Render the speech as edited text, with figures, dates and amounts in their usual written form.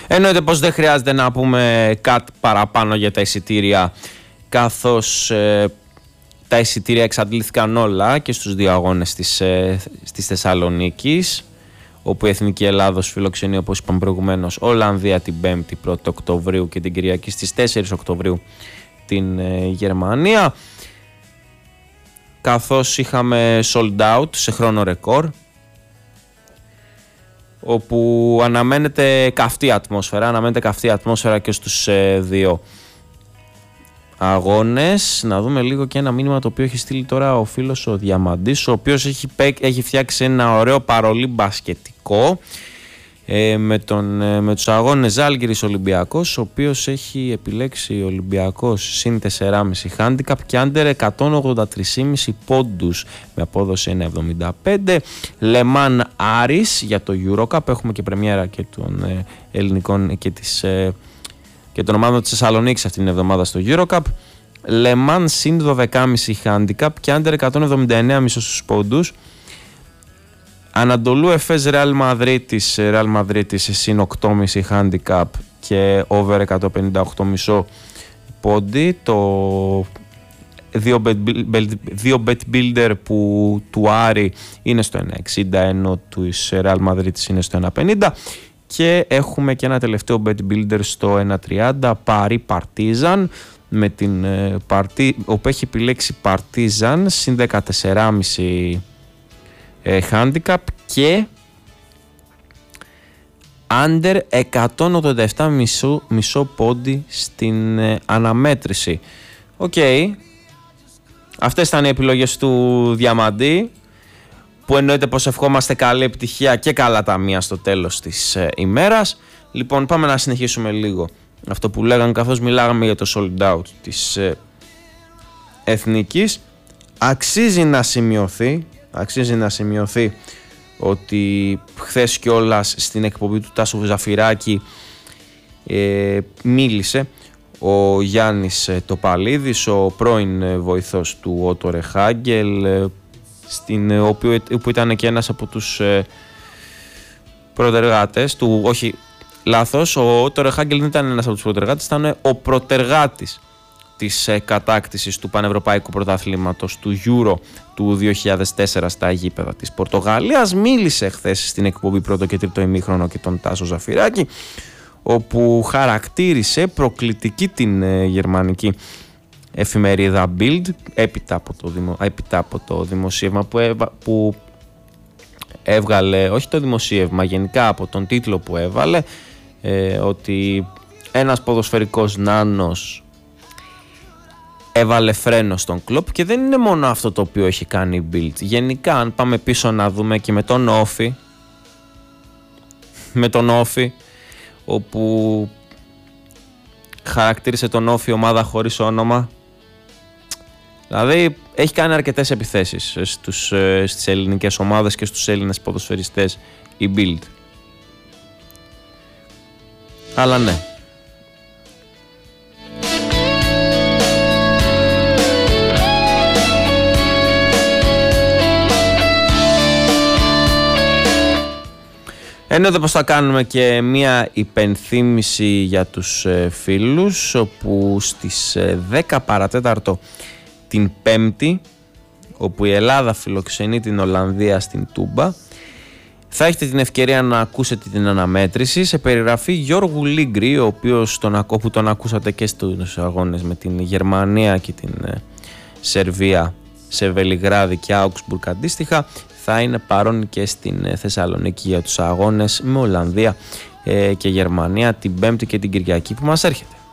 Εννοείται πως δεν χρειάζεται να πούμε κάτι παραπάνω για τα εισιτήρια, καθώς τα εισιτήρια εξαντλήθηκαν όλα και στους δύο αγώνες της Θεσσαλονίκης, όπου η Εθνική Ελλάδος φιλοξενεί, όπως είπαμε προηγουμένως, Ολλανδία την 5η 1η Οκτωβρίου και την Κυριακή στις 4 Οκτωβρίου την Γερμανία, καθώς είχαμε sold out σε χρόνο ρεκόρ, όπου αναμένεται καυτή ατμόσφαιρα και στους δύο αγώνες. Να δούμε λίγο και ένα μήνυμα το οποίο έχει στείλει τώρα ο φίλος ο Διαμαντής, ο οποίος έχει φτιάξει ένα ωραίο παρολί μπασκετικό με τους αγώνες Ζάλγκιρις Ολυμπιακός, ο οποίος έχει επιλέξει Ολυμπιακός συν 4,5 handicap και under 183,5 πόντους με απόδοση 1,75. Λεμάν Άρης για το EuroCup, έχουμε και πρεμιέρα και των ελληνικών και των ομάδων της Θεσσαλονίκης αυτήν την εβδομάδα στο EuroCup. Λεμάν συν 12,5 handicap και under 179,5 πόντους. Ανατολού Εφές Ρεάλ Μαδρίτης συν 8,5 handicap και over 158,5 πόντι. Το 2 bet builder του Άρη είναι στο 1,60, ενώ του Ρεάλ Μαδρίτης είναι στο 1,50. Και έχουμε και ένα τελευταίο bet builder στο 1,30, Παρί Παρτίζαν, με την όπου έχει επιλέξει Παρτίζαν συν 14,5 handicap και under 187,5 πόντι στην αναμέτρηση. Αυτές ήταν οι επιλογές του Διαμαντή, που εννοείται πως ευχόμαστε καλή επιτυχία και καλά ταμεία στο τέλος της ημέρας. Λοιπόν, πάμε να συνεχίσουμε λίγο αυτό που λέγανε καθώς μιλάγαμε για το sold out της Εθνικής. Αξίζει να σημειωθεί ότι χθες κιόλας στην εκπομπή του Τάσου Ζαφυράκη μίλησε ο Γιάννης Τοπαλίδης, ο πρώην βοηθός του Ότο Ρεχάγκελ, που ήταν και ένας από τους προτεργάτες του, όχι λάθος, ο Ότο Ρεχάγκελ δεν ήταν ένας από τους προτεργάτες, ήταν ο προτεργάτης της κατάκτησης του Πανευρωπαϊκού Πρωταθλήματος του Euro του 2004 στα γήπεδα της Πορτογαλίας. Μίλησε χθες στην εκπομπή πρώτο και τρίτο ημίχρονο και τον Τάσο Ζαφυράκη, όπου χαρακτήρισε προκλητική την γερμανική εφημερίδα Bild έπειτα από το δημοσίευμα που έβγαλε, όχι το δημοσίευμα, γενικά από τον τίτλο που έβαλε, ότι ένας ποδοσφαιρικός νάνος έβαλε φρένο στον Κλοπ. Και δεν είναι μόνο αυτό το οποίο έχει κάνει η Bild. Γενικά, αν πάμε πίσω να δούμε και με τον Όφη, όπου χαρακτήρισε τον Όφη ομάδα χωρίς όνομα. Δηλαδή έχει κάνει αρκετές επιθέσεις στις ελληνικές ομάδες και στους Έλληνες ποδοσφαιριστές η Bild. Αλλά ναι. Εννοείται πως θα κάνουμε και μία υπενθύμηση για τους φίλους, όπου στις 10 παρατέταρτο την Πέμπτη, όπου η Ελλάδα φιλοξενεί την Ολλανδία στην Τούμπα, θα έχετε την ευκαιρία να ακούσετε την αναμέτρηση σε περιγραφή Γιώργου Λίγκρη, ο οποίος τον ακούσατε και στους αγώνες με την Γερμανία και την Σερβία σε Βελιγράδι και Άουγκσμπουργκ αντίστοιχα. Θα είναι παρόν και στην Θεσσαλονίκη για τους αγώνες με Ολλανδία και Γερμανία την Πέμπτη και την Κυριακή που μας έρχεται.